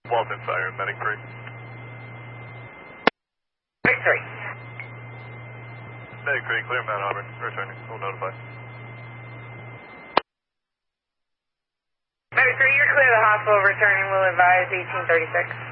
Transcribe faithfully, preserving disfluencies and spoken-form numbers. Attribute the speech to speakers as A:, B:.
A: Walton Fire, Medic three.
B: Medic three.
A: Medic three, clear Mount Auburn. Returning. We'll notify.
B: Medic three, you're clear of the hospital. Returning. We'll advise eighteen thirty-six.